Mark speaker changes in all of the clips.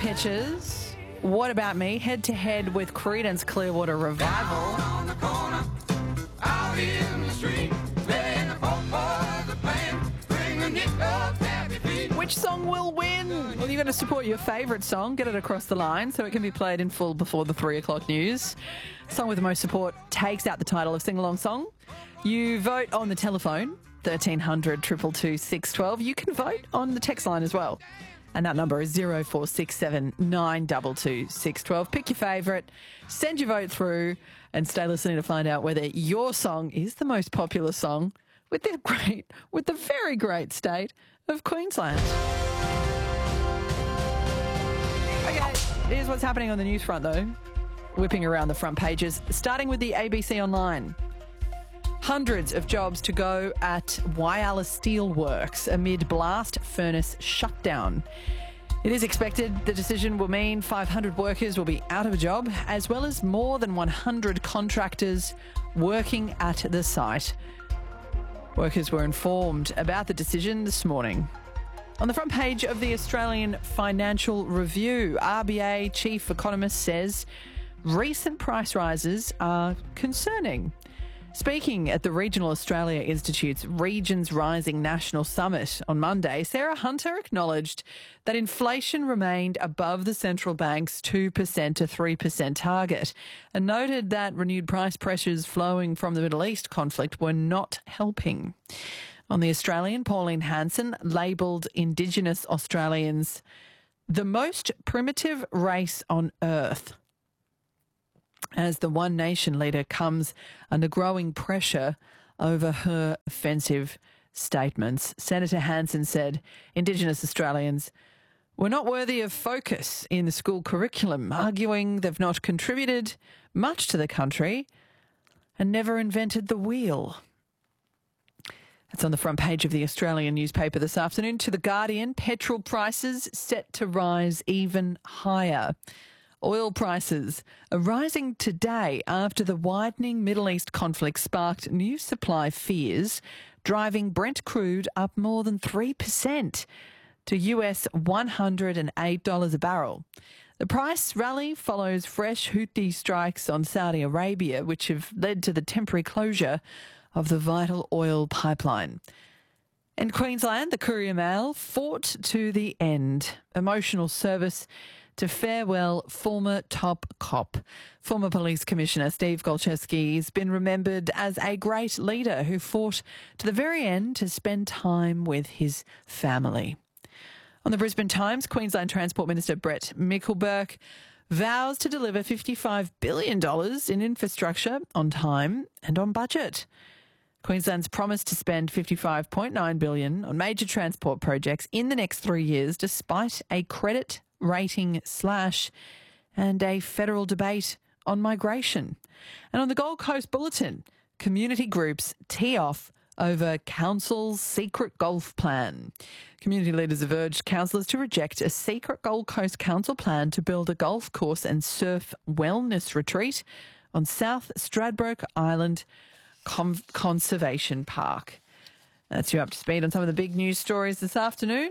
Speaker 1: Pitches. What About Me? Head to head with Creedence Clearwater Revival.
Speaker 2: On the corner, out in the street, playing the folk boys are playing, bring the nick up, happy feet.
Speaker 1: Which song will win? Well, you've got to support your favourite song, get it across the line so it can be played in full before the 3 o'clock news. Song with the most support takes out the title of Sing-Along Song. You vote on the telephone, 1300 222 612. You can vote on the text line as well. And that number is 0467 922 612. Pick your favourite, send your vote through, and stay listening to find out whether your song is the most popular song with the very great state of Queensland. Okay, here's what's happening on the news front though. Whipping around the front pages, starting with the ABC Online. Hundreds of jobs to go at Whyalla Steelworks amid blast furnace shutdown. It is expected the decision will mean 500 workers will be out of a job, as well as more than 100 contractors working at the site. Workers were informed about the decision this morning. On the front page of the Australian Financial Review, RBA chief economist says recent price rises are concerning. Speaking at the Regional Australia Institute's Regions Rising National Summit on Monday, Sarah Hunter acknowledged that inflation remained above the central bank's 2% to 3% target and noted that renewed price pressures flowing from the Middle East conflict were not helping. On The Australian, Pauline Hanson labelled Indigenous Australians the most primitive race on earth, as the One Nation leader comes under growing pressure over her offensive statements. Senator Hanson said Indigenous Australians were not worthy of focus in the school curriculum, arguing they've not contributed much to the country and never invented the wheel. That's on the front page of the Australian newspaper this afternoon. To The Guardian, petrol prices set to rise even higher. Oil prices are rising today after the widening Middle East conflict sparked new supply fears, driving Brent crude up more than 3% to US $108 a barrel. The price rally follows fresh Houthi strikes on Saudi Arabia, which have led to the temporary closure of the vital oil pipeline. In Queensland, the Courier Mail fought to the end. Emotional service to farewell former top cop. Former Police Commissioner Steve Golczewski has been remembered as a great leader who fought to the very end to spend time with his family. On the Brisbane Times, Queensland Transport Minister Brett Mickelberg vows to deliver $55 billion in infrastructure on time and on budget. Queensland's promised to spend $55.9 billion on major transport projects in the next 3 years, despite a credit rating slash and a federal debate on migration. And on the Gold Coast Bulletin, community groups tee off over council's secret golf plan. Community leaders have urged councillors to reject a secret Gold Coast Council plan to build a golf course and surf wellness retreat on South Stradbroke Island Conservation Park. That's you up to speed on some of the big news stories this afternoon.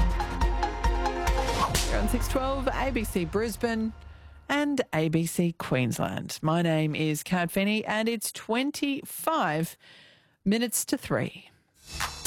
Speaker 1: You're on 612 ABC Brisbane and ABC Queensland. My name is Kat Finney and it's 25 minutes to 3.